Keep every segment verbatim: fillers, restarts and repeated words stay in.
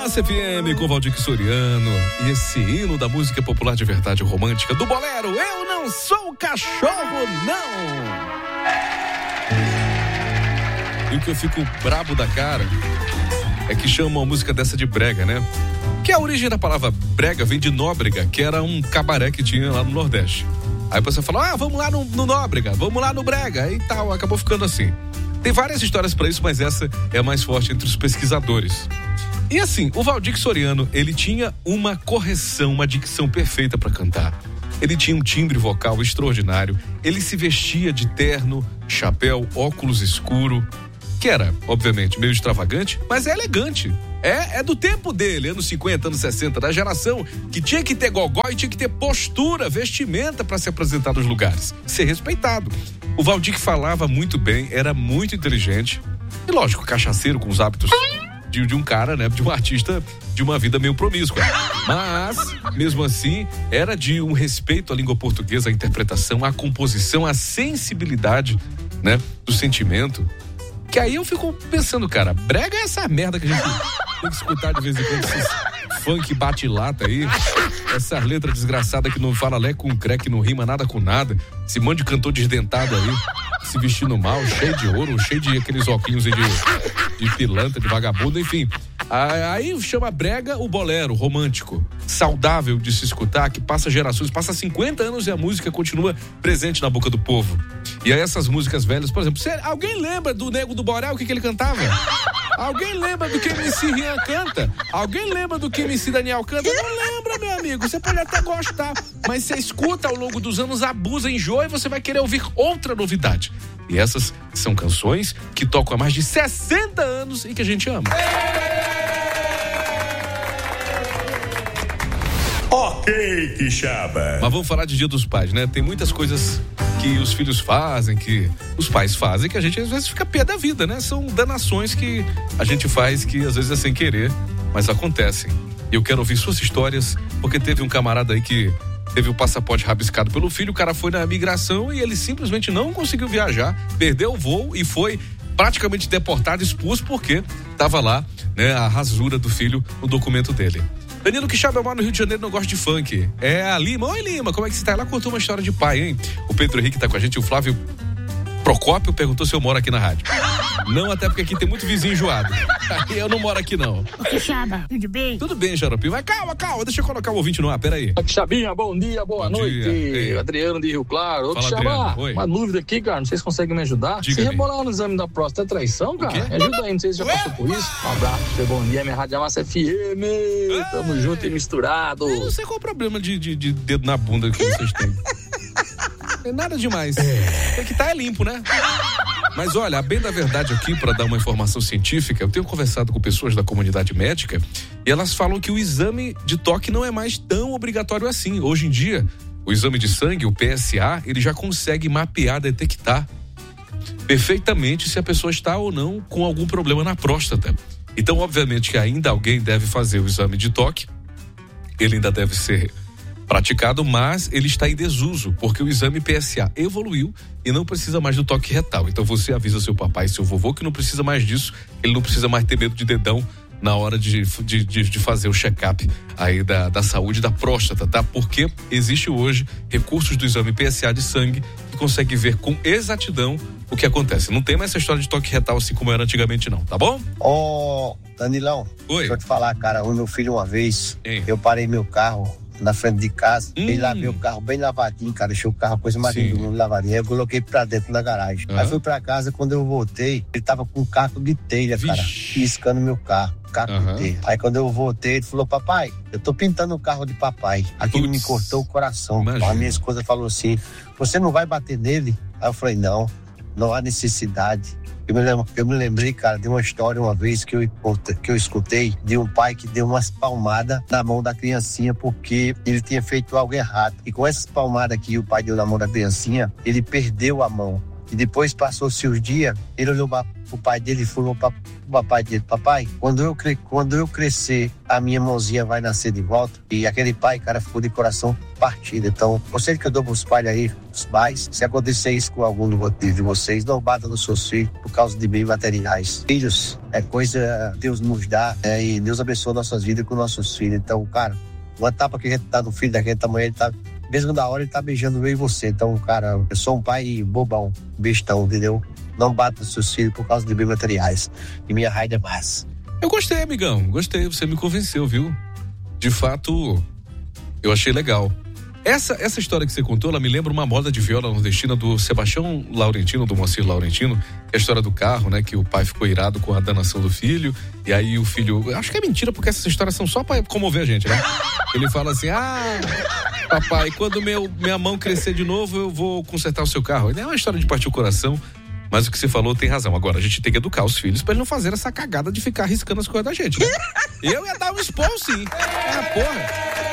Massa F M com Valdir Soriano e esse hino da música popular de verdade romântica do bolero, Eu Não Sou Cachorro, Não. E o que eu fico brabo da cara é que chamam a música dessa de brega, né? Que a origem da palavra brega vem de Nóbrega, que era um cabaré que tinha lá no Nordeste. Aí você fala, ah, vamos lá no, no Nóbrega, vamos lá no brega e tal, acabou ficando assim. Tem várias histórias para isso, mas essa é a mais forte entre os pesquisadores. E assim, o Valdir Soriano, ele tinha uma correção, uma dicção perfeita para cantar. Ele tinha um timbre vocal extraordinário, ele se vestia de terno, chapéu, óculos escuro, que era, obviamente, meio extravagante, mas é elegante. É, é do tempo dele, anos cinquenta, anos sessenta, da geração que tinha que ter gogó e tinha que ter postura, vestimenta para se apresentar nos lugares, ser respeitado. O Valdir falava muito bem, era muito inteligente e, lógico, cachaceiro com os hábitos de, de um cara, né, de um artista de uma vida meio promíscua. Mas, mesmo assim, era de um respeito à língua portuguesa, à interpretação, à composição, à sensibilidade, né, do sentimento. Que aí eu fico pensando, cara, brega é essa merda que a gente tem que escutar de vez em quando, esses funk bate-lata aí, essas letras desgraçadas que não fala lé com cré, que não rima nada com nada, esse monte de cantor desdentado aí, se vestindo mal, cheio de ouro, cheio de aqueles óculos de, de pilantra, de vagabundo, enfim. Aí chama brega o bolero romântico, saudável de se escutar, que passa gerações, passa cinquenta anos e a música continua presente na boca do povo. E aí essas músicas velhas, por exemplo, você, alguém lembra do Nego do Borel, o que que ele cantava? Alguém lembra do que M C Rian canta? Alguém lembra do que M C Daniel canta? Não lembra, meu amigo, você pode até gostar, mas você escuta ao longo dos anos, abusa, enjoa e você vai querer ouvir outra novidade. E essas são canções que tocam há mais de sessenta anos e que a gente ama. Ok, Quixaba. Mas vamos falar de Dia dos Pais, né? Tem muitas coisas que os filhos fazem, que os pais fazem, que a gente às vezes fica pé da vida, né? São danações que a gente faz que às vezes é sem querer, mas acontecem. E eu quero ouvir suas histórias, porque teve um camarada aí que teve o passaporte rabiscado pelo filho, o cara foi na migração e ele simplesmente não conseguiu viajar, perdeu o voo e foi praticamente deportado, expulso, porque tava lá, né, a rasura do filho no documento dele. Danilo Quixaba, mora no Rio de Janeiro, não gosta de funk. É a Lima. Oi, Lima, como é que você tá? Ela contou uma história de pai, hein? O Pedro Henrique tá com a gente, o Flávio Procópio perguntou se eu moro aqui na rádio. Não, até porque aqui tem muito vizinho enjoado. Eu não moro aqui, não. Ô, Quixaba, tudo bem? Tudo bem, Xaropinho. Mas calma, calma, deixa eu colocar o ouvinte no ar, peraí. Quixabinha, bom dia, boa bom noite. Dia. Adriano de Rio Claro. Ô, Fala, Quixaba, uma dúvida aqui, cara, não sei se consegue me ajudar. Diga, se rebolar no exame da próstata é traição, cara? Me ajuda aí, não sei se já passou por isso. Um abraço, bom dia, minha rádio é Massa F M. Tamo ah, junto e misturado. Eu não sei qual é o problema de, de, de dedo na bunda que vocês têm. É nada demais. É. Tem que estar tá, é limpo, né? Mas olha, a bem da verdade aqui, para dar uma informação científica, eu tenho conversado com pessoas da comunidade médica e elas falam que o exame de toque não é mais tão obrigatório assim. Hoje em dia, o exame de sangue, o P S A, ele já consegue mapear, detectar perfeitamente se a pessoa está ou não com algum problema na próstata. Então, obviamente que ainda alguém deve fazer o exame de toque, ele ainda deve ser praticado, mas ele está em desuso, porque o exame P S A evoluiu e não precisa mais do toque retal. Então você avisa seu papai e seu vovô que não precisa mais disso, ele não precisa mais ter medo de dedão na hora de, de, de, de fazer o check-up aí da, da saúde da próstata, tá? Porque existe hoje recursos do exame P S A de sangue que consegue ver com exatidão o que acontece. Não tem mais essa história de toque retal assim como era antigamente, não, tá bom? Ô, oh, Danilão, oi. Deixa eu te falar, cara, o meu filho uma vez, Ei. eu parei meu carro na frente de casa, hum. ele lavei o carro bem lavadinho, cara, deixou o carro a coisa mais linda do mundo lavadinho, aí eu coloquei pra dentro da garagem. Uhum. Aí fui pra casa, quando eu voltei, ele tava com um caco de telha, Vixe. cara, piscando meu carro, caco uhum. de telha. Aí quando eu voltei, ele falou, papai, eu tô pintando o carro de papai. Aquilo me cortou o coração. Imagina. A minha esposa falou assim, você não vai bater nele? Aí eu falei, não, não há necessidade. Eu me, lembro, eu me lembrei, cara, de uma história uma vez que eu, que eu escutei de um pai que deu umas palmadas na mão da criancinha porque ele tinha feito algo errado. E com essas palmadas que o pai deu na mão da criancinha, ele perdeu a mão. E depois passou-se os dias, ele olhou para o pai dele e falou para o papai dele: papai, quando eu, cre- quando eu crescer, a minha mãozinha vai nascer de volta. E aquele pai, cara, ficou de coração partido. Então, o conselho que eu dou para os pais aí, os pais, se acontecer isso com algum de vocês, não bata nos seus filhos por causa de bens materiais. Filhos é coisa que Deus nos dá, né? E Deus abençoa nossas vidas com nossos filhos. Então, cara, uma tapa que a gente tá no filho daquele tamanho, ele tá, mesmo da hora, ele tá beijando eu e você. Então, cara, eu sou um pai bobão, bestão, entendeu? Não bata nos seus filhos por causa de bens materiais. E minha raiva é mais. Eu gostei, amigão, gostei, você me convenceu, viu? De fato, eu achei legal. Essa, essa história que você contou, ela me lembra uma moda de viola nordestina do Sebastião Laurentino, do Moacir Laurentino, que é a história do carro, né? Que o pai ficou irado com a danação do filho, e aí o filho... Acho que é mentira, porque essas histórias são só pra comover a gente, né? Ele fala assim: ah, papai, quando meu, minha mão crescer de novo, eu vou consertar o seu carro. É uma história de partir o coração, mas o que você falou tem razão. Agora, a gente tem que educar os filhos pra eles não fazerem essa cagada de ficar arriscando as coisas da gente, né? Eu ia dar um esporro, sim. É, porra.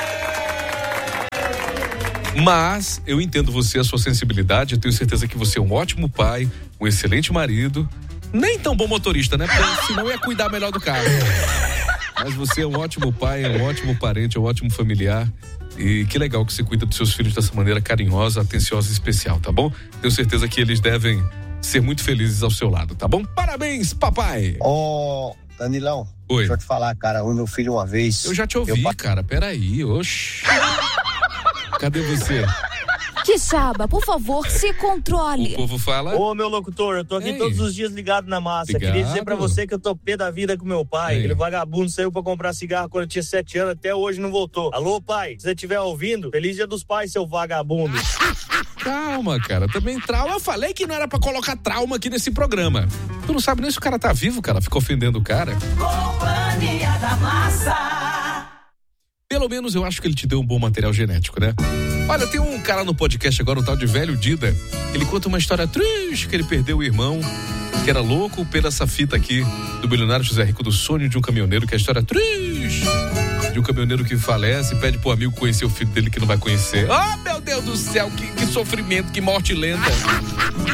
Mas eu entendo você, a sua sensibilidade. Eu tenho certeza que você é um ótimo pai, um excelente marido, nem tão bom motorista, né? Porque senão ia cuidar melhor do carro. Mas você é um ótimo pai, é um ótimo parente, é um ótimo familiar. E que legal que você cuida dos seus filhos dessa maneira carinhosa, atenciosa e especial, tá bom? Tenho certeza que eles devem ser muito felizes ao seu lado, tá bom? Parabéns, papai! Ô, oh, Danilão, oi. Deixa eu te falar, cara, o meu filho uma vez... Eu já te ouvi, eu... cara, peraí, oxi... Cadê você? Quixaba, por favor, se controle. O povo fala... Ô, meu locutor, eu tô aqui Ei. todos os dias ligado na massa. Ligado. Queria dizer pra você que eu tô pé da vida com meu pai. Ei. Aquele vagabundo saiu pra comprar cigarro quando eu tinha sete anos, até hoje não voltou. Alô, pai, se você estiver ouvindo, feliz dia dos pais, seu vagabundo. Calma, cara, também trauma. Eu falei que não era pra colocar trauma aqui nesse programa. Tu não sabe nem se o cara tá vivo, cara. Fica ofendendo o cara. Companhia da Massa. Pelo menos eu acho que ele te deu um bom material genético, né? Olha, tem um cara no podcast agora, um tal de Velho Dida. Ele conta uma história triste, que ele perdeu o irmão, que era louco pela essa fita aqui do bilionário José Rico, do sonho de um caminhoneiro, que é a história triste de um caminhoneiro que falece e pede pro amigo conhecer o filho dele que não vai conhecer. Oh, meu Deus do céu, que, que sofrimento, que morte lenta.